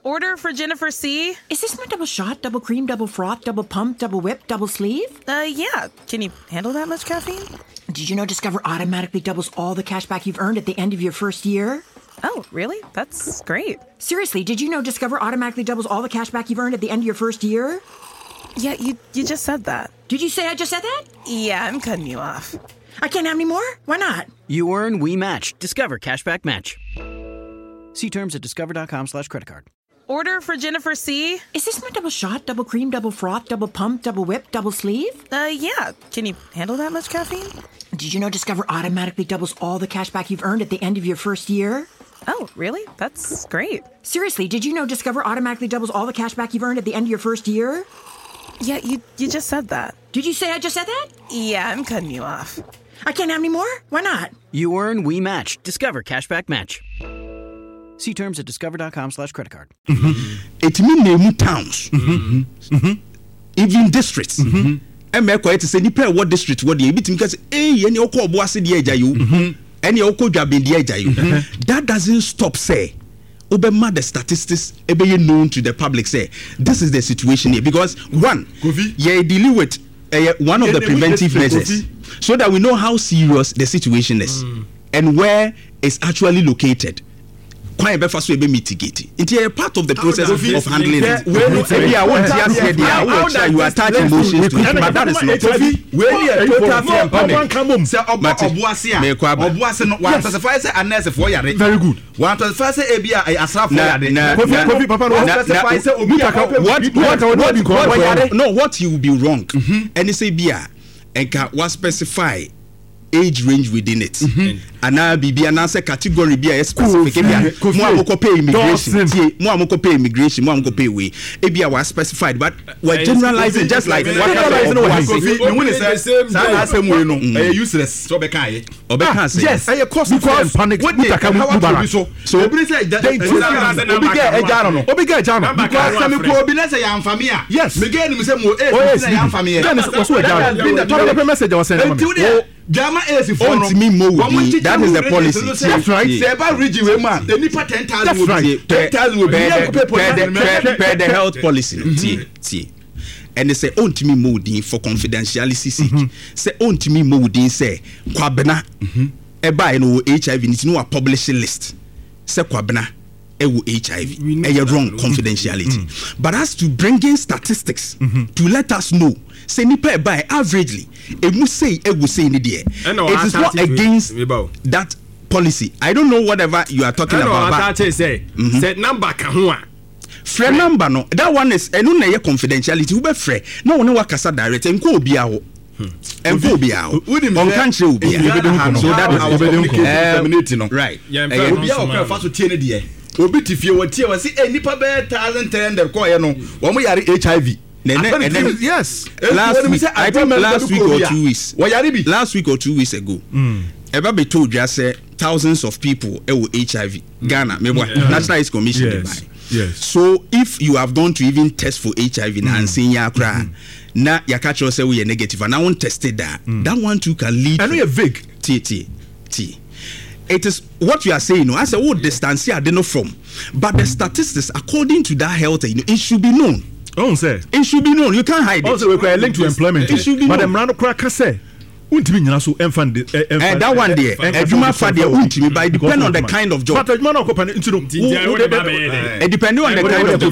Order for Jennifer C. Is this my double shot, double cream, double froth, double pump, double whip, double sleeve? Yeah. Can you handle that much caffeine? Did you know Discover automatically doubles all the cash back you've earned at the end of your first year? Oh, really? That's great. Seriously, did you know Discover automatically doubles all the cash back you've earned at the end of your first year? Yeah, you just said that. Did you say I just said that? Yeah, I'm cutting you off. I can't have any more? Why not? You earn, we match. Discover Cashback Match. See terms at discover.com/creditcard. Order for Jennifer C. Is this my double shot, double cream, double froth, double pump, double whip, double sleeve? Yeah. Can you handle that much caffeine? Did you know Discover automatically doubles all the cash back you've earned at the end of your first year? Oh, really? That's great. Seriously, did you know Discover automatically doubles all the cash back you've earned at the end of your first year? Yeah, you just said that. Did you say I just said that? Yeah, I'm cutting you off. I can't have any more? Why not? You earn, we match. Discover Cashback Match. See terms at discover.com/creditcard. It means name towns, even districts. America, it is a nipa what district what the bit because any oko obuase the ejayu, any oko jabin the ejayu. That doesn't stop say. Obama the statistics be known to the public say this is the situation here because one, yeah, dealing with one of the preventive measures so that we know how serious the situation is and where it's actually located. Quite better so be mitigated. It is a part of the process of handling it. Maybe I want to say you attach emotions to it, but that is not. When you total fear and panic, say Obuasi no one specify say unless for yare. Very good. One specify say ebia asra for yare. Kofi papa no specify say obi no what you will be wrong. And say bia enka was specify age range within it. Ana bibi anase category be a specific bia mo amoko pay immigration mo amoko pay immigration mo amoko pay we ebia was specified but we're generalizing just like what useless so be kan yes I cause because panic so obi say obi get ejano no obi get ejano because me ko obi na say ya mfami a yes me get ni say mo say ya mfami then was so ejano the message was sent Jama is for no that is the policy. That's right. Say about region we man. The nipa 10,000 will be 10,000 will be per the health policy. And they say on to me molding for confidentiality sake. Say on to me molding say kwabena eba no HIV need no publish list. Say kwabena ewu HIV wrong confidentiality. But as to bring in statistics to let us know say nipa by averagely it must say it is not against that policy. I don't know whatever you are talking about. Say number kan friend number no that one is enu na ye confidentiality we be free na won wa kasa direct enko obi aho enko obi aho on country obi so that is community no right obi aho ka fa so tie ne de obi tifie watie wasi nipa be 1300 ko ye no wo mo yare HIV and then yes last week or 2 weeks ago eba be told just say thousands of people with HIV Ghana National AIDS Commission Dubai. Yes. So if you have gone to even test for HIV and saying ya cry na ya catch us say we are negative and I won't test it that one too can lead I know you're vague T it is what you are saying no I say distance here I don't know from but the statistics according to that health it should be known. Oh, say it should be known. You can't hide it. Also, we can link to employment. It should be known. But the cracker say, "Untimi nyina so enfan that one there. Ejuma fa there untimi by depend on the kind of job. But ejuma no company into no. It depend on the kind of job.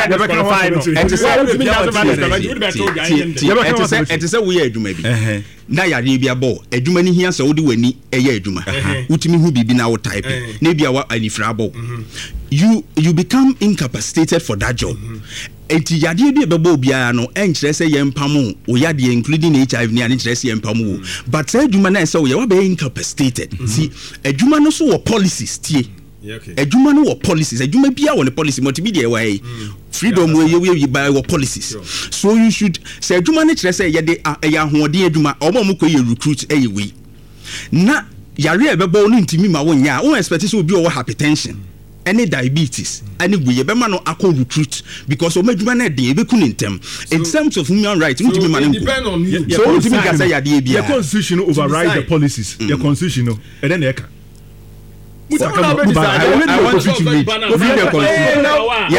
It is a we ejuma bi. Na ya re bia bo. Ejuma ni hia se wo de wani eye ejuma. Utimi hu bibi na wo type. Na bia wa anifra bo. You become incapacitated for that job. Enti yade bi bebo bia no enkyere se yempamu o yade including HIV ni enkyere se yempamu but say adwuma na se o ye wa be incapacitated see adwuma no so wo policies tie adwuma no wo policies adwuma bia wo ne policy multimedia wa freedom we by wo policies so you should say adwuma ne kyere se ye de ya hoɔden adwuma omo ko ye recruit we na yare bebo no ntimi ma wo nya wo expect say obi o hypertension any diabetes any we be man no akọ recruit because o madwuma na dey be kun intem in terms of human rights so depend on you so we can say yade bia the constitution override the policies the constitution no and then I want you to read the constitution